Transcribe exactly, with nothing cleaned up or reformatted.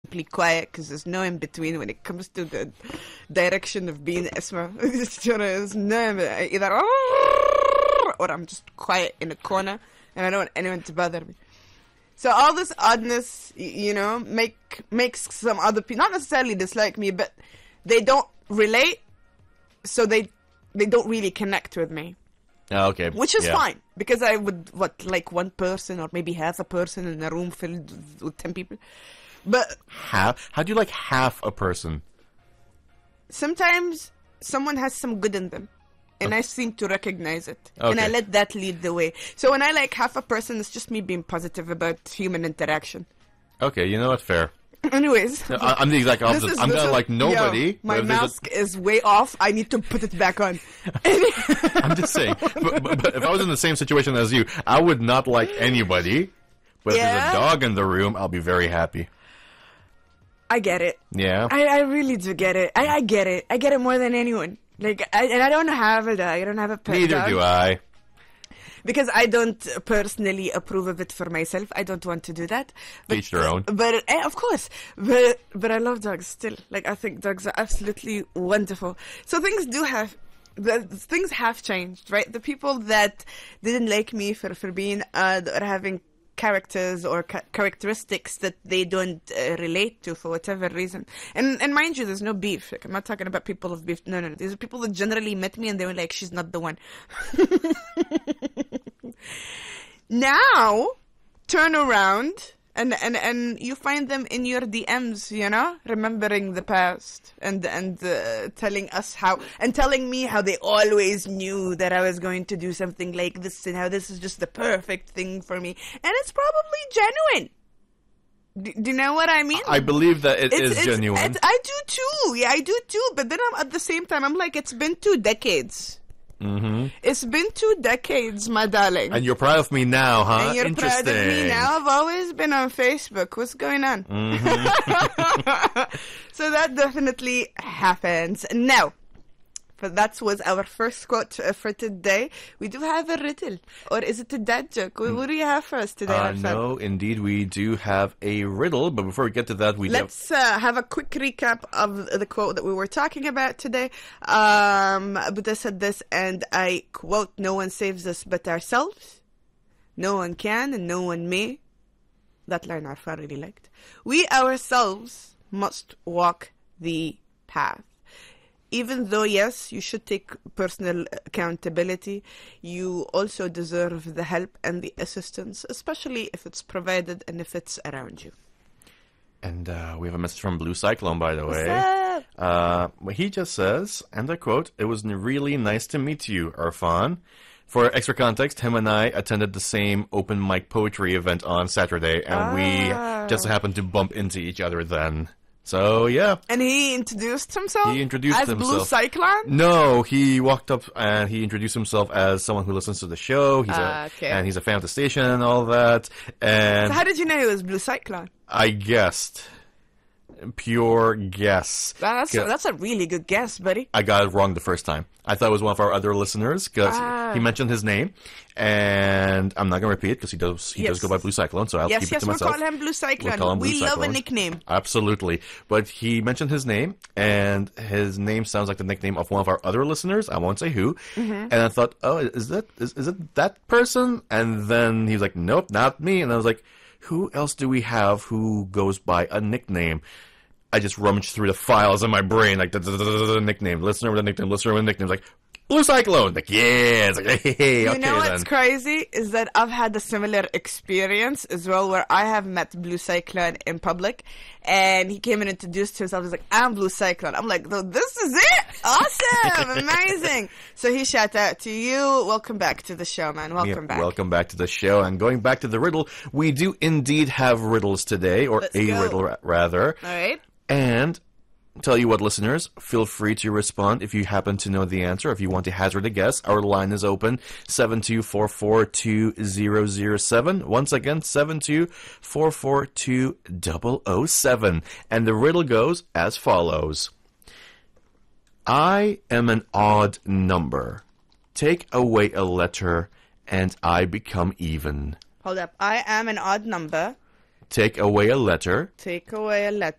simply quiet because there's no in between when it comes to the direction of being Esma. There's no either or I'm just quiet in a corner and I don't want anyone to bother me. So all this oddness, you know, make makes some other people not necessarily dislike me, but they don't relate, so they they don't really connect with me. Oh, okay. Which is yeah. fine, because I would, what, like one person or maybe half a person in a room filled with ten people. But half? How do you like half a person? Sometimes someone has some good in them, and okay. I seem to recognize it. Okay. And I let that lead the way. So when I like half a person, it's just me being positive about human interaction. Okay, you know what? Fair. Anyways. No, I, I'm the exact opposite. Is, I'm gonna like nobody. Yo, my mask a... is way off. I need to put it back on. I'm just saying. But, but, but if I was in the same situation as you, I would not like anybody. But yeah? if there's a dog in the room, I'll be very happy. I get it. Yeah? I, I really do get it. I, I get it. I get it more than anyone. Like, I, and I don't have a dog. I don't have a pet Neither dog. do I. Because I don't personally approve of it for myself. I don't want to do that. But, Each their own. But, eh, of course. But, but I love dogs still. Like, I think dogs are absolutely wonderful. So things do have... The, things have changed, right? The people that didn't like me for, for being odd or having characters or ca- characteristics that they don't uh, relate to for whatever reason. And and mind you, there's no beef. Like, I'm not talking about people of beef. No, no, no. These are people that generally met me and they were like, she's not the one. Now, turn around and, and, and you find them in your D Ms, you know, remembering the past and and uh, telling us how, and telling me how they always knew that I was going to do something like this and how this is just the perfect thing for me. And it's probably genuine. Do, do you know what I mean? I believe that it it's, is it's, genuine. It's, I do too. Yeah, I do too. But then I'm, at the same time, I'm like, it's been two decades. Mm-hmm. It's been two decades, my darling. And you're proud of me now, huh? And you're Interesting. proud of me now. I've always been on Facebook. What's going on? Mm-hmm. So that definitely happens. Now, but that was our first quote uh, for today. We do have a riddle. Or is it a dad joke? What, what do you have for us today, Uh, Arfan? no, indeed, we do have a riddle. But before we get to that, we Let's uh, have a quick recap of the quote that we were talking about today. Um, Buddha said this, and I quote, "No one saves us but ourselves. No one can and no one may." That line Arfan really liked. "We ourselves must walk the path." Even though, yes, you should take personal accountability, you also deserve the help and the assistance, especially if it's provided and if it's around you. And uh, we have a message from Blue Cyclone, by the way. What's up? Uh, he just says, and I quote, "It was really nice to meet you, Arfan. For extra context, him and I attended the same open mic poetry event on Saturday, and Ah. we just happened to bump into each other then. So, yeah. And he introduced himself? He introduced as himself. Blue Cyclone? No, he walked up and he introduced himself as someone who listens to the show. He's Ah, a, okay. And he's a fan of the station and all that. And So how did you know he was Blue Cyclone? I guessed. Pure guess. That's, Yeah. that's a really good guess, buddy. I got it wrong the first time. I thought it was one of our other listeners because Ah. he mentioned his name, and I'm not going to repeat it because he does he Yes. does go by Blue Cyclone, so I'll Yes, keep yes, it to we'll myself. call him Blue Cyclone. We'll call him Blue we love a Cyclone. nickname. Absolutely, but he mentioned his name, and his name sounds like the nickname of one of our other listeners. I won't say who. Mm-hmm. And I thought, oh, is that is, is it that person? And then he was like, nope, not me. And I was like, who else do we have who goes by a nickname? I just rummaged through the files in my brain, like the, the, the, the, the nickname, listener with a nickname, listener with a nickname. Like, Blue Cyclone. Like, yeah. It's like, hey, hey, You okay know what's then. crazy is that I've had a similar experience as well, where I have met Blue Cyclone in public, and he came and introduced himself. He's like, "I'm Blue Cyclone." I'm like, "No, this is it! Awesome, amazing!" So he shout out to you. Welcome back to the show, man. Welcome Yeah, back. Welcome back to the show. And going back to the riddle, we do indeed have riddles today, or Let's a go. riddle ra- rather. All right. And tell you what, listeners, feel free to respond if you happen to know the answer. If you want to hazard a guess, our line is open, seven two four four two zero zero seven. Once again, seven two four four two zero zero seven. And the riddle goes as follows. I am an odd number. Take away a letter, and I become even. Hold up. I am an odd number. Take away a letter. Take away a letter.